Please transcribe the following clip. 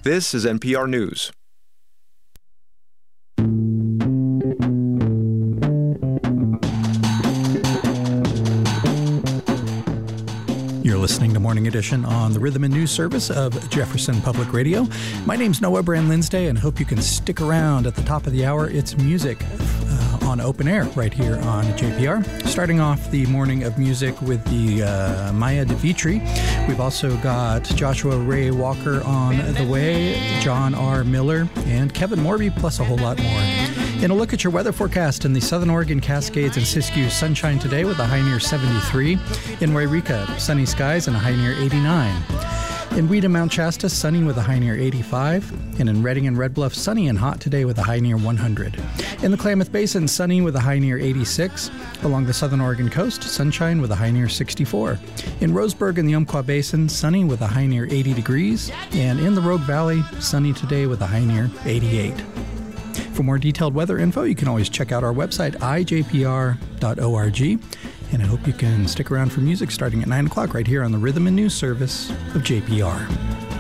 This is NPR News. You're listening to Morning Edition on the Rhythm and News Service of Jefferson Public Radio. My name's Noah Brand-Linsday, and I hope you can stick around. At the top of the hour, it's music on open air right here on JPR. Starting off the morning of music with the Maya DeVitri. We've also got Joshua Ray Walker on the way, John R. Miller, and Kevin Morby, plus a whole lot more. And a look at your weather forecast in the Southern Oregon Cascades and Siskiyou. Sunshine today with a high near 73. In Wairika, sunny skies and a high near 89. In Weeda, Mount Shasta, sunny with a high near 85. And in Redding and Red Bluff, sunny and hot today with a high near 100. In the Klamath Basin, sunny with a high near 86. Along the Southern Oregon coast, sunshine with a high near 64. In Roseburg and the Umpqua Basin, sunny with a high near 80 degrees. And in the Rogue Valley, sunny today with a high near 88. For more detailed weather info, you can always check out our website, ijpr.org. And I hope you can stick around for music starting at 9 o'clock right here on the Rhythm and News Service of JPR.